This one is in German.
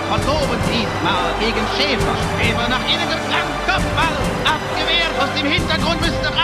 von oben diesmal gegen Schäfer. Schäfer nach innen geflankt, Kopfball, abgewehrt, aus dem Hintergrund müsste